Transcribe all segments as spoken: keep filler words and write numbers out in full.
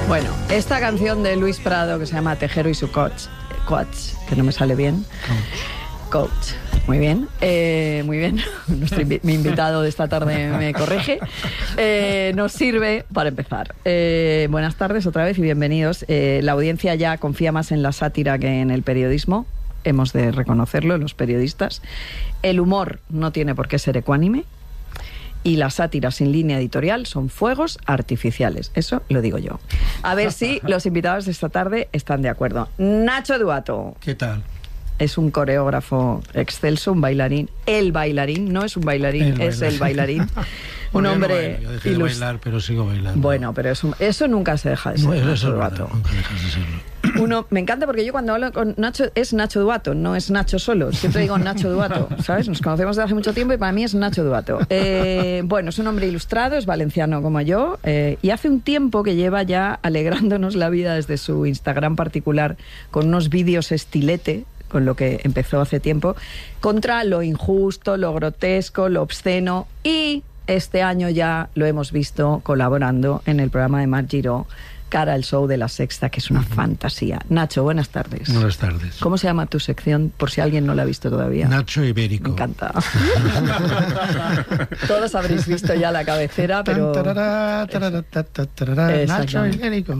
Bueno, esta canción de Luis Prado que se llama Tejero y su coach, coach, que no me sale bien. Coach, muy bien, eh, muy bien. Nuestro invi- mi invitado de esta tarde me corrige. Eh, nos sirve para empezar. Eh, buenas tardes otra vez y bienvenidos. Eh, la audiencia ya confía más en la sátira que en el periodismo. Hemos de reconocerlo, los periodistas. El humor no tiene por qué ser ecuánime. Y la sátira sin línea editorial son fuegos artificiales. Eso lo digo yo. A ver si los invitados de esta tarde están de acuerdo. Nacho Duato. ¿Qué tal? Es un coreógrafo excelso, un bailarín. El bailarín, no es un bailarín, el es bailarín. el bailarín. Un Bueno, hombre... Yo, no bailo, yo dejé de ilust... bailar, pero sigo bailando. Bueno, pero eso, eso nunca se deja de ser, no, eso Nacho es Duato. verdad, nunca dejas de serlo. Uno, me encanta porque yo cuando hablo con Nacho, es Nacho Duato, no es Nacho solo. Siempre digo Nacho Duato, ¿sabes? Nos conocemos desde hace mucho tiempo y para mí es Nacho Duato. Eh, bueno, es un hombre ilustrado, es valenciano como yo, eh, y hace un tiempo que lleva ya alegrándonos la vida desde su Instagram particular con unos vídeos estilete, con lo que empezó hace tiempo, contra lo injusto, lo grotesco, lo obsceno, y este año ya lo hemos visto colaborando en el programa de Mar Giró, Cara al Show de La Sexta, que es una uh-huh. fantasía. Nacho, buenas tardes. Buenas tardes. ¿Cómo se llama tu sección, por si alguien no la ha visto todavía? Nacho Ibérico. Me encanta. Todos habréis visto ya la cabecera, pero... Tarará, tarará, tarará, Nacho Ibérico.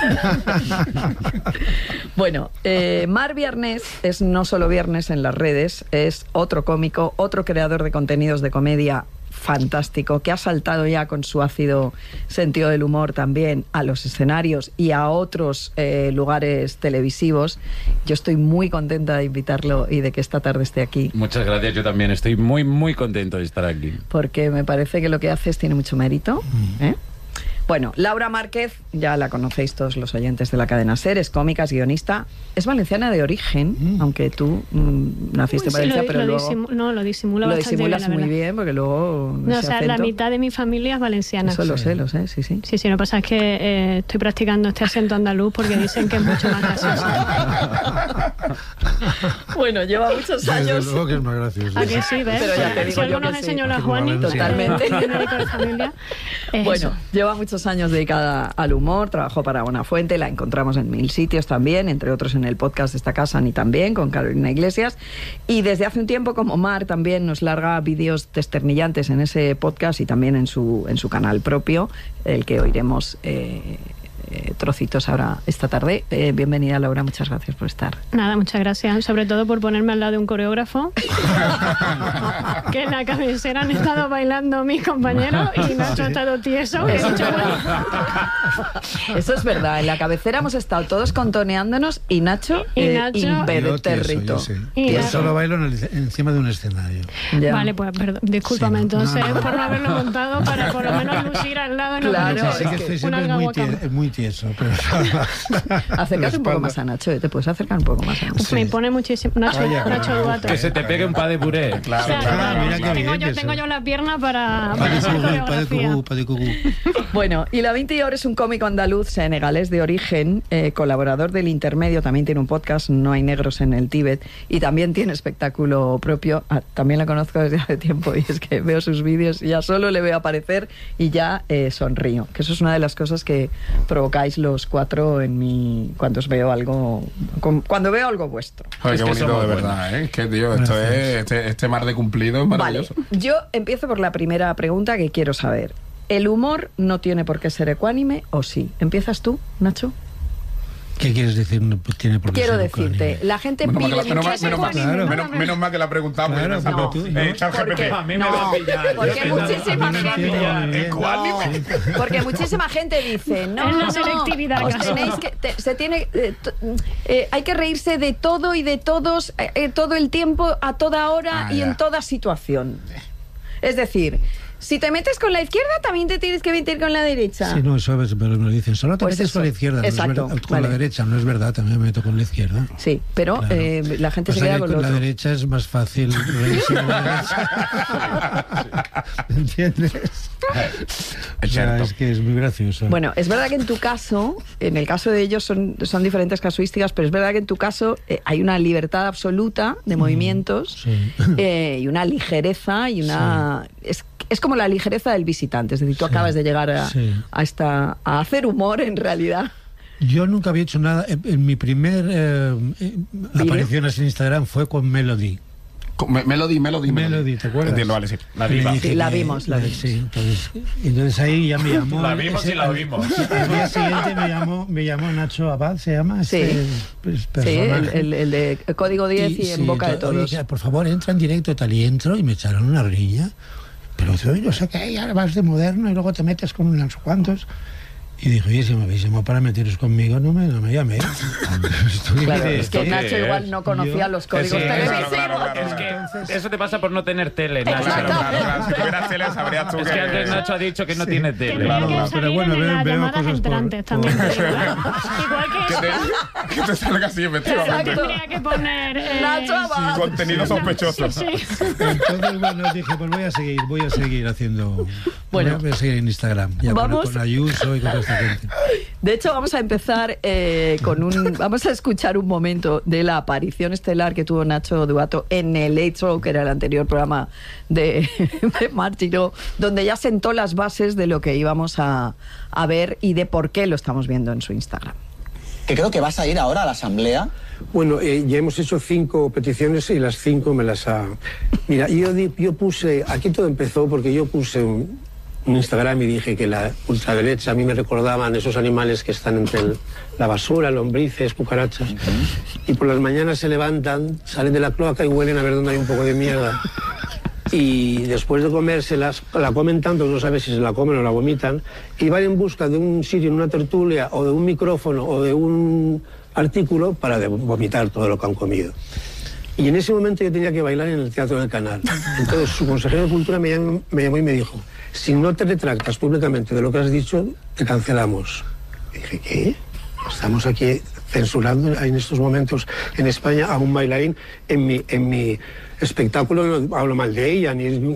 Bueno, eh, Mar Viernes es no solo viernes en las redes, es otro cómico, otro creador de contenidos de comedia fantástico, que ha saltado ya con su ácido sentido del humor también a los escenarios y a otros eh, lugares televisivos. Yo estoy muy contenta de invitarlo y de que esta tarde esté aquí. Muchas gracias, yo también estoy muy, muy contento de estar aquí. Porque me parece que lo que haces tiene mucho mérito, ¿eh? Bueno, Laura Márquez, ya la conocéis todos los oyentes de la cadena SER, es cómica, es guionista, es valenciana de origen, mm. aunque tú mmm, naciste en sí, Valencia, lo, pero lo luego... Disimu no, lo disimula lo bastante disimulas bien, muy bien, porque luego... No, o sea, acento, la mitad de mi familia es valenciana. Eso lo sí. sé, lo sé, sí, sí. Sí, sí, lo que pasa es que eh, estoy practicando este acento andaluz porque dicen que es mucho más gracioso. Bueno, lleva muchos años... Desde luego que es más gracioso. ¿A que sí, ves? Pero ya te digo si algo yo nos que enseñó sí. la Juani, Totalmente. Eh, médico de familia, es bueno, eso. Lleva muchos años dedicada al humor, trabajó para Buenafuente, la encontramos en mil sitios también, entre otros en el podcast de esta casa, ni también, con Carolina Iglesias, y desde hace un tiempo, como Mar también nos larga vídeos desternillantes en ese podcast y también en su, en su canal propio, el que oiremos eh, eh, trocitos ahora esta tarde. Eh, bienvenida, Laura, muchas gracias por estar. Nada, muchas gracias, sobre todo por ponerme al lado de un coreógrafo, que en la cabecera han estado bailando mis compañeros y Nacho ha estado tieso. Que he dicho, bueno. Eso es verdad, en la cabecera hemos estado todos contoneándonos y Nacho, y eh, Nacho impertérrito. Yo, y yo Nacho. solo bailo en el, encima de un escenario. Ya. Vale, pues perdón, discúlpame Sí, no, entonces no, no. por no haberlo montado para por lo menos lucir al lado y no Claro, parecer Sí que estoy una siempre muy, algahuaca. tie, muy tieso. Pero... Acércate un poco más a Nacho, ¿eh? Te puedes acercar un poco más a Nacho. Uf, me impone muchísimo. Nacho, Vaya, Nacho vaya, Duato. Que se te pegue un pa de puré. Claro, Claro, claro. claro. mira qué tengo, bien yo, que tengo soy. yo la pierna para, Pa para de hacer cucú, pa de coreografía. cucú, pa de cucú. Bueno, y la Vintior es un cómico andaluz senegalés de origen, eh, colaborador del Intermedio, también tiene un podcast, No hay negros en el Tíbet, y también tiene espectáculo propio. Ah, también la conozco desde hace tiempo y es que veo sus vídeos y ya solo le veo aparecer y ya eh, sonrío, que eso es una de las cosas que provocáis los cuatro en mi cuando os veo algo, con, cuando veo algo vuestro. Joder, Es qué que bonito, somos de buenos. verdad, ¿eh? Es que, tío, esto Gracias. es, este, este mar de cumplido es maravilloso. Vale, yo empiezo por la primera pregunta que quiero saber. ¿El humor no tiene por qué ser ecuánime o sí? ¿Empiezas tú, Nacho? ¿Qué quieres decir? No tiene por qué Quiero ser decirte, ecuánime. la gente Menos mal pide que la- menos mal- mucho- menos mal- Claro. menos- menos mal que la preguntamos. Claro, y no pero sabemos. tú- Eh, no. Chat G P T. Porque- A mí me no, lo pillan. porque Yo que muchísima no- gente- Bien, bien. Ecuánime. Porque muchísima gente dice, no, Es la no, selectividad, os caso. tenéis que, te- se tiene, eh, t- eh, hay que reírse de todo y de todos, eh, eh, todo el tiempo, a toda hora Ah, y ya. en toda situación. Es decir, si te metes con la izquierda, también te tienes que meter con la derecha. Sí, no, eso es, pero me lo dicen. Solo te Pues metes eso. con la izquierda, no es Exacto, verdad, con vale. la derecha, no es verdad, también me meto con la izquierda. Sí, pero Claro. eh, la gente se Pasa queda que con lo la otro. derecha es más fácil reírse con la derecha. ¿Entiendes? O sea, cierto. es que es muy gracioso. Bueno, es verdad que en tu caso, en el caso de ellos son, son diferentes casuísticas, pero es verdad que en tu caso eh, hay una libertad absoluta de movimientos sí. eh, y una ligereza y una... Es, es como la ligereza del visitante, es decir, tú Sí. acabas de llegar a, Sí. a, esta, a hacer humor en realidad. Yo nunca había hecho nada. En, en mi primer eh, eh, aparición así en Instagram fue con Melody. Me- Melody, Melody, Melody, ¿te acuerdas? Entiendo, vale, sí. La Y le diva. dije Sí, la que- vimos, la vimos. Sí, entonces, entonces ahí ya me llamó. La vimos ese- y la oímos. Al día siguiente me llamó, me llamó Nacho Abad, se llama. Sí. Este, pues, Sí, el, personaje. el- el de Código diez y, sí, en boca de entonces, todos. oye, por favor, entra en directo tal, y entro y me echaron una riña. Pero yo no sé qué, y ahora vas de moderno y luego te metes con unos cuantos. Y dije, oye, si me habéis llamado para meteros conmigo, no me, no me llaméis. Estoy- Claro, ¿Qué es que es? Nacho ¿Qué igual es? no conocía Yo- los códigos Sí, claro, televisivos. claro, claro. Es que Entonces- eso te pasa por no tener tele, Nacho. Claro, claro, claro. Si tuvieras tele, sabrías tú Es que antes Nacho ha dicho que no tiene tele. Tendría Claro, que pero salir bueno, en veo- las veo llamadas cosas por- entrantes por- también. te digo, ¿eh? Igual que Que eso. te, que te salga así, efectivamente. Exacto. Tendría que poner... eh, Nacho Abad. Contenido sospechoso. Sí, sí. Entonces, bueno, dije, pues voy a seguir, voy a seguir haciendo. Bueno. voy a seguir en Instagram. Ya con- Vamos. con Ayuso y con toda esta gente. De hecho, vamos a empezar eh, con un... Vamos a escuchar un momento de la aparición estelar que tuvo Nacho Duato en el Late Show, que era el anterior programa de, de Mar Giró, donde ya sentó las bases de lo que íbamos a, a ver y de por qué lo estamos viendo en su Instagram. Que creo que vas a ir ahora a la asamblea. Bueno, eh, ya hemos hecho cinco peticiones y las cinco me las ha... Mira, yo, di- yo puse... Aquí todo empezó porque yo puse un, un Instagram y dije que la ultraderecha a mí me recordaban esos animales que están entre el- la basura, lombrices, cucarachas. Y por las mañanas se levantan, salen de la cloaca y huelen a ver dónde hay un poco de mierda. Y después de comérselas, la comen tanto que no sabes si se la comen o la vomitan, y van en busca de un sitio, en una tertulia, o de un micrófono, o de un artículo para de- vomitar todo lo que han comido. Y en ese momento yo tenía que bailar en el Teatro del Canal. Entonces su consejero de Cultura me llamó, me llamó y me dijo, si no te retractas públicamente de lo que has dicho, te cancelamos. Y dije, ¿qué? Estamos aquí censurando en estos momentos en España a un bailarín. En mi, en mi espectáculo no hablo mal de ella, ni